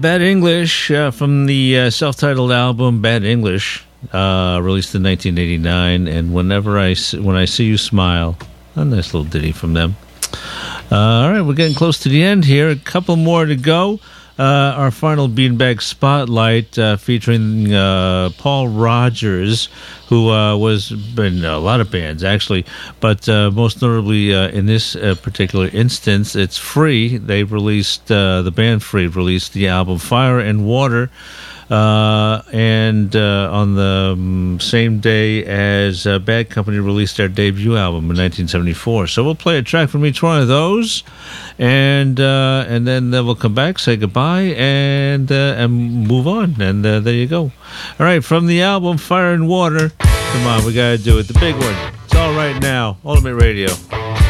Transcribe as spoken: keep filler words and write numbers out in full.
Bad English uh, from the uh, self-titled album Bad English, uh, released in nineteen eighty-nine. And whenever I when I see you smile, a nice little ditty from them. Uh, all right, we're getting close to the end here. A couple more to go. Uh, our final Beanbag Spotlight uh, featuring uh, Paul Rogers, who uh, was in a lot of bands, actually, but uh, most notably uh, in this uh, particular instance, it's Free. They released, uh, the band Free released the album Fire and Water, uh, and uh, on the um, same day as uh, Bad Company released their debut album in nineteen seventy-four. So we'll play a track from each one of those, and uh, and then uh, we'll come back, say goodbye, and uh, and move on. And uh, there you go. All right, from the album Fire and Water. Come on, we gotta do it. The big one. It's All Right Now. Ultimate Radio.